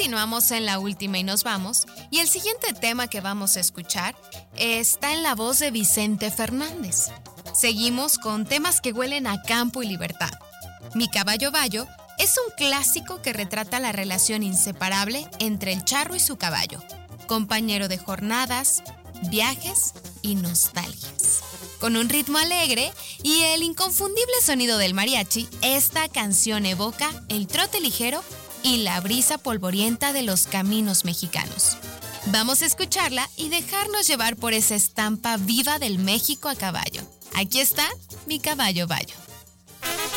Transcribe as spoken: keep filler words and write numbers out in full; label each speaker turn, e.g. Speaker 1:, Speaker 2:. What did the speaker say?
Speaker 1: continuamos en La Última y nos vamos, y el siguiente tema que vamos a escuchar está en la voz de Vicente Fernández. Seguimos con temas que huelen a campo y libertad. Mi caballo Bayo es un clásico que retrata la relación inseparable entre el charro y su caballo, compañero de jornadas, viajes y nostalgias. Con un ritmo alegre y el inconfundible sonido del mariachi, esta canción evoca el trote ligero y la brisa polvorienta de los caminos mexicanos. Vamos a escucharla y dejarnos llevar por esa estampa viva del México a caballo. Aquí está Mi caballo Bayo.